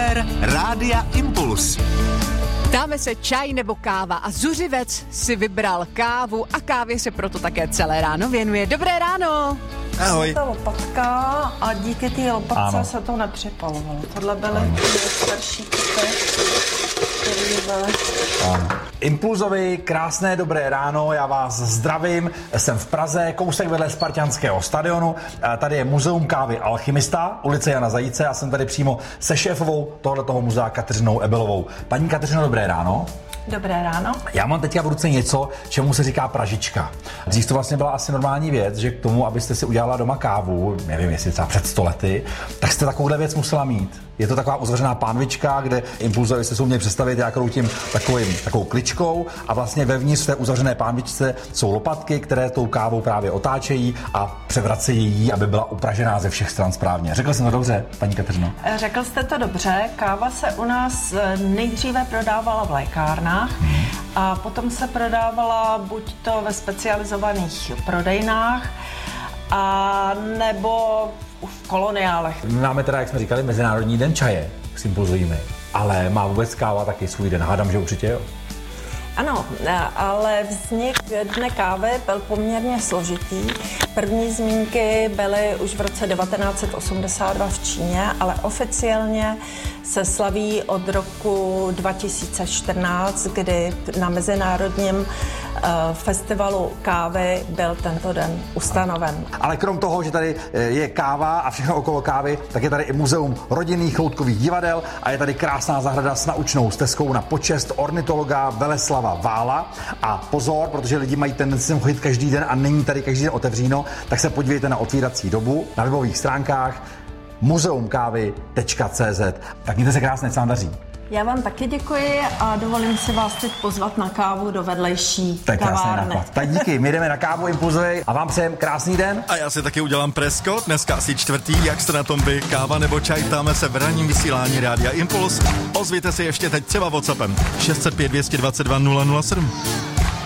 Super Rádia Impuls. Dáme se čaj nebo káva a zuřivec si vybral kávu a kávě se proto také celé ráno věnuje. Dobré ráno! Ahoj. Je to lopatka a díky té lopatce se to nepřipalovalo. Tohle byly starší kupy, které byly... Impulzovi, krásné dobré ráno, já vás zdravím, jsem v Praze, kousek vedle spartanského stadionu, tady je muzeum kávy Alchymista, ulice Jana Zajíce, já jsem tady přímo se šéfovou tohoto muzea Kateřinou Ebelovou. Paní Kateřino, dobré ráno. Dobré ráno. Já mám teďka v ruce něco, čemu se říká pražička. Dřív to vlastně byla asi normální věc, že k tomu, abyste si udělala doma kávu, nevím, jestli třeba před 100 lety, tak jste takovouhle věc musela mít. Je to taková uzavřená pánvička, kde impulzovi jste si uměli představit, jak kroutím takovou kličkou a vlastně vevnitř té uzavřené pánvičce jsou lopatky, které tou kávou právě otáčejí a převracejí ji, aby byla upražená ze všech stran správně. Řekl jsem to dobře, paní Kateřino? Řekl jste to dobře. Káva se u nás nejdříve prodávala v lékárnách a potom se prodávala buď to ve specializovaných prodejnách a nebo v koloniálech. Máme teda, jak jsme říkali, Mezinárodní den čaje s impulzovými, ale má vůbec káva taky svůj den? Hádám, že určitě jo. Ano, ale vznik Dne kávy byl poměrně složitý. První zmínky byly už v roce 1982 v Číně, ale oficiálně se slaví od roku 2014, kdy na Mezinárodním festivalu kávy byl tento den ustanoven. Ale krom toho, že tady je káva a všechno okolo kávy, tak je tady i muzeum rodinných loutkových divadel a je tady krásná zahrada s naučnou stezkou na počest ornitologa Veleslava Vála. A pozor, protože lidi mají tendenci sem chodit každý den a není tady každý den otevříno, tak se podívejte na otvírací dobu na webových stránkách muzeumkavy.cz. Tak mějte se krásně, co vám daří. Já vám taky děkuji a dovolím si vás teď pozvat na kávu do vedlejší kavárny. Tak díky, my jdeme na kávu Impulzovi a vám přejem krásný den. A já si taky udělám presko, dneska asi 4. Jak jste na tom vy? Káva nebo čaj? Ptáme se v ranním vysílání Rádia Impuls. Ozvěte se ještě teď třeba WhatsAppem 605 222 007.